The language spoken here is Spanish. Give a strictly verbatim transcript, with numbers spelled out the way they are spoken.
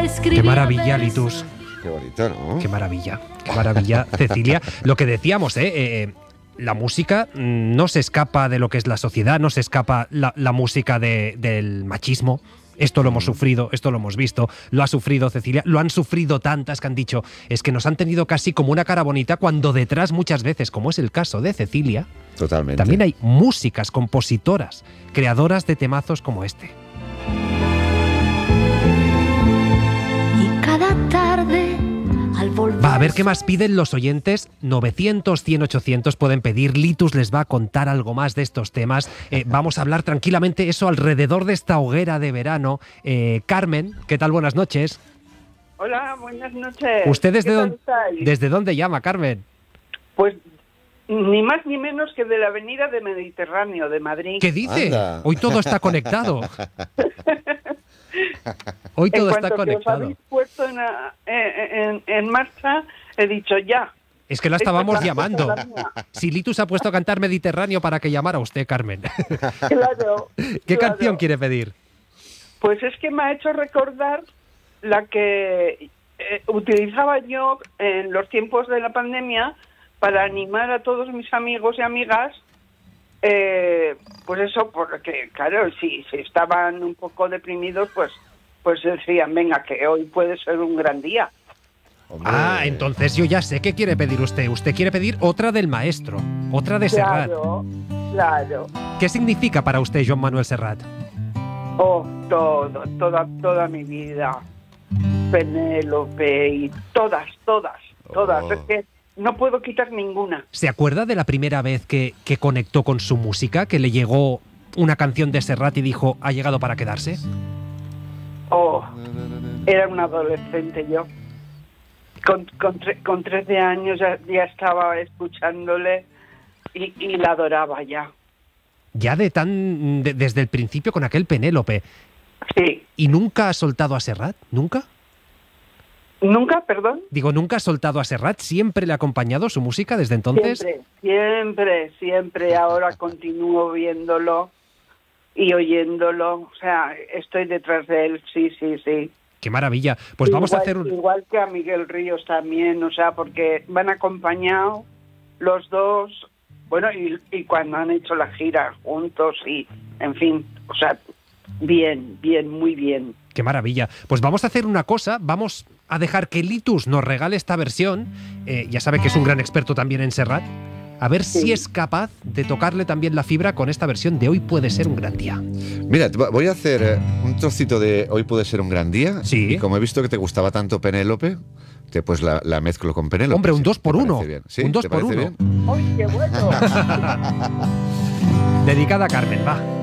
Qué maravilla, Litus. Qué bonito, ¿no? Qué maravilla, qué maravilla, Cecilia. Lo que decíamos, ¿eh? eh la música no se escapa de lo que es la sociedad, no se escapa la, la música de, del machismo. Esto lo hemos sufrido, esto lo hemos visto, lo ha sufrido Cecilia, lo han sufrido tantas que han dicho, es que nos han tenido casi como una cara bonita, cuando detrás muchas veces, como es el caso de Cecilia, totalmente, también hay músicas, compositoras, creadoras de temazos como este. Y cada tarde, al volver... Va, a ver qué más piden los oyentes. novecientos, cien, ochocientos pueden pedir. Litus les va a contar algo más de estos temas. Eh, vamos a hablar tranquilamente eso alrededor de esta hoguera de verano. Eh, Carmen, ¿qué tal? Buenas noches. Hola, buenas noches. ¿Usted desde, ¿Qué tal dónde, estáis? desde dónde llama, Carmen? Pues ni más ni menos que de la avenida de Mediterráneo, de Madrid. ¿Qué dice? Anda. Hoy todo está conectado. Hoy todo en está cuanto que os conectado. habéis puesto en, en, en marcha, he dicho ya. Es que la estábamos Esta es la- llamando. esta es la mía. Si Litus ha puesto a cantar Mediterráneo para que llamara a usted, Carmen. Claro. ¿Qué claro. canción quiere pedir? Pues es que me ha hecho recordar la que eh, utilizaba yo en los tiempos de la pandemia para animar a todos mis amigos y amigas. Eh, pues eso, porque claro, si, si estaban un poco deprimidos, pues pues decían, venga, que hoy puede ser un gran día. Hombre. Ah, entonces yo ya sé qué quiere pedir usted. Usted quiere pedir otra del maestro, otra de Serrat. Claro, claro. ¿Qué significa para usted Joan Manuel Serrat? Oh, todo, toda, toda mi vida. Penélope y todas, todas, todas. Oh. Es que no puedo quitar ninguna. ¿Se acuerda de la primera vez que, que conectó con su música, que le llegó una canción de Serrat y dijo, ha llegado para quedarse? Oh, era una adolescente yo. Con, con, tre- con trece años ya, ya estaba escuchándole y, y la adoraba ya. Ya de tan de- desde el principio con aquel Penélope. Sí. ¿Y nunca ha soltado a Serrat? ¿Nunca? ¿Nunca, perdón? Digo, ¿nunca ha soltado a Serrat? ¿Siempre le ha acompañado su música desde entonces? Siempre, siempre, siempre. Ahora continúo viéndolo y oyéndolo. O sea, estoy detrás de él, sí, sí, sí. ¡Qué maravilla! Pues vamos igual, a hacer un... Igual que a Miguel Ríos también, o sea, porque van acompañados los dos, bueno, y, y cuando han hecho la gira juntos y, en fin, o sea, bien, bien, muy bien. ¡Qué maravilla! Pues vamos a hacer una cosa, vamos a dejar que Litus nos regale esta versión. Eh, ya sabe que es un gran experto también en Serrat. A ver Sí. si es capaz de tocarle también la fibra con esta versión de Hoy puede ser un gran día. Mira, te va- voy a hacer eh, un trocito de Hoy puede ser un gran día. Sí. Y como he visto que te gustaba tanto Penélope, te, pues la, la mezclo con Penélope. Hombre, un ¿Sí? dos por ¿Te uno. parece bien? ¿Sí? Un dos ¿Te por parece uno. bien? ¡Ay, qué bueno! Dedicada a Carmen, va.